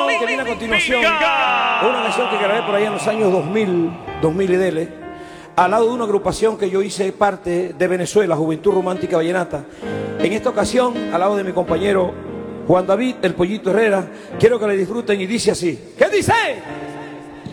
que viene a continuación, una canción que grabé por ahí en los años 2000 y dele, al lado de una agrupación que yo hice parte de Venezuela, Juventud Romántica Vallenata. En esta ocasión, al lado de mi compañero Juan David, el Pollito Herrera, quiero que la disfruten y dice así. ¿Qué dice?